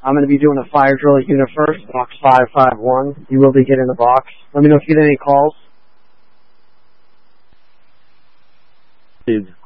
I'm going to be doing a fire drill at Unit First, box 551. You will be getting the box. Let me know if you get any calls. Dude.